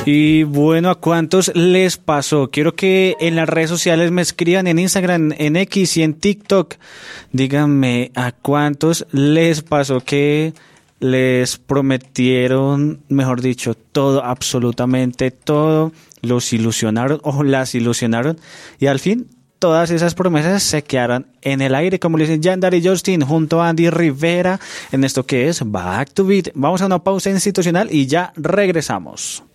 Y bueno, ¿a cuántos les pasó? Quiero que en las redes sociales me escriban, en Instagram, en X y en TikTok. Díganme, ¿a cuántos les pasó que les prometieron, mejor dicho, todo, absolutamente todo, los ilusionaron o las ilusionaron y al fin todas esas promesas se quedaron en el aire, como le dicen Yandar y Justin junto a Andy Rivera en esto que es Back to Beat? Vamos a una pausa institucional y ya regresamos.